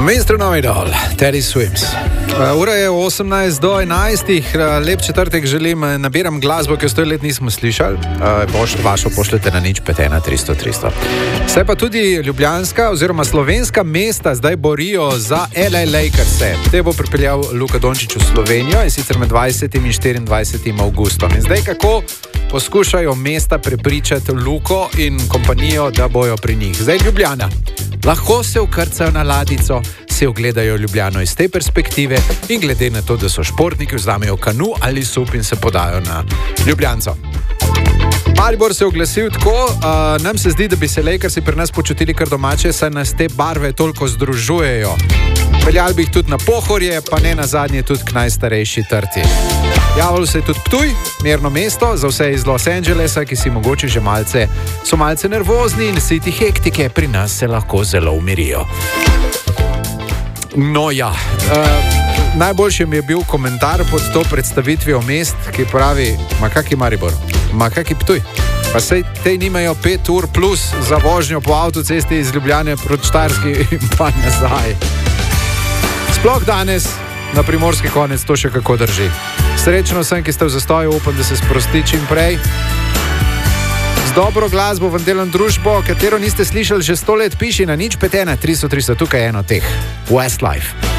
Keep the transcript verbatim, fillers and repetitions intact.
mister Novidol, Teddy Swims. Uh, ura je osemnajst do enajst, uh, lep četrtek želim, nabiram glasbo, ki jo sto let nismo slišali. Uh, poš, vašo pošljete na nič pet ena tristo tristo. Se pa tudi ljubljanska oziroma slovenska mesta zdaj borijo za L A Lakers-e. Te bo pripeljal Luka Dončić v Slovenijo in sicer med dvajsetim in štiriindvajsetim avgustom. In zdaj kako poskušajo mesta prepričati Luko in kompanijo, da bojo pri njih. Zdaj Ljubljana. Lahko se vkrcajo na ladico, se ogledajo Ljubljano iz te perspektive in glede na to, da so športniki, vzamejo kanu ali sup in se podajo na Ljubljanco. Maribor se je oglasil tako, uh, nam se zdi, da bi se Lakersi pri nas počutili kar domače, saj nas te barve toliko združujejo. Peljali bi jih tudi na Pohorje, pa ne na zadnje tudi k najstarejši trti. Javilo se je tudi Ptuj, mirno mesto, za vse iz Los Angelesa, ki si mogoče že malce, so malce nervozni in siti hektike, pri nas se lahko zelo umirijo. No ja, uh, najboljši mi je bil komentar pod to predstavitvijo mest, ki pravi, ma kaki Maribor, ma kaki Ptuj. Pa sej te nimajo pet ur plus za vožnjo po avtocesti iz Ljubljane proti Štajerski in pa nazaj. Sploh danes na primorski konec to še kako drži. Srečno sem, ki ste v zastoju, upam, da se sprosti čim prej. Z dobro glasbo v delovno družbo, katero niste slišali že sto let, piši na nič pet ena tristo tristo, tukaj je eno teh. Westlife.